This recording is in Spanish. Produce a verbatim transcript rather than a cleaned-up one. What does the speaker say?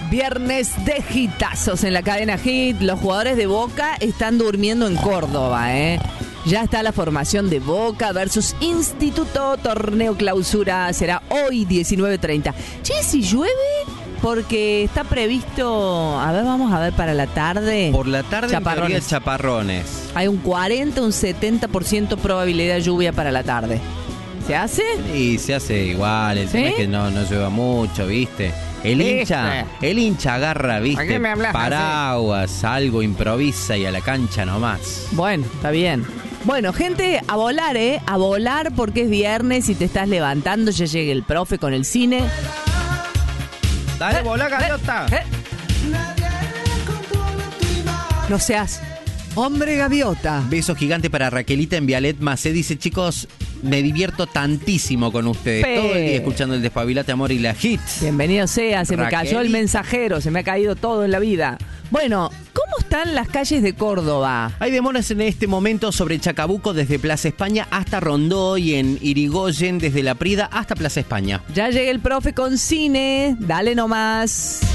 Viernes de hitazos en la cadena Hit. Los jugadores de Boca están durmiendo en Córdoba, ¿eh? Ya está la formación de Boca versus Instituto. Torneo clausura será hoy diecinueve treinta. Che, si llueve, porque está previsto, a ver, vamos a ver para la tarde. Por la tarde chaparrones. En teoría, chaparrones. Hay un cuarenta, un setenta por ciento probabilidad de lluvia para la tarde. ¿Se hace? Y se hace igual, el ¿Sí? tema es que no, no llueva mucho, ¿viste? El hincha, ¿Viste? el hincha agarra, ¿A ¿viste? qué me hablas Paraguas, algo, improvisa y a la cancha nomás. Bueno, está bien. Bueno, gente, a volar, ¿eh? A volar porque es viernes y te estás levantando, ya llega el profe con el cine. Dale, Eh, bola, gaviota. eh, eh. No seas hombre gaviota. Beso gigante para Raquelita en Vialet Macé. Dice, chicos, me divierto tantísimo con ustedes. Pe- Todo el día escuchando el Despabilate Amor y la Hit. Bienvenido sea, se me Raquel. cayó el mensajero, se me ha caído todo en la vida. Bueno, ¿cómo están las calles de Córdoba? Hay demoras en este momento sobre Chacabuco desde Plaza España hasta Rondó y en Irigoyen desde La Prida hasta Plaza España. Ya llega el profe con cine, dale nomás.